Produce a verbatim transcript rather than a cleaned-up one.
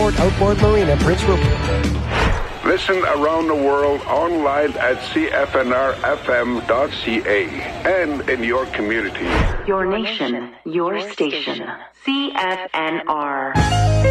Port Outboard Marina, Prince Rupert. Listen around the world online at c f n r f m dot c a and in your community. Your nation, your station. C F N R.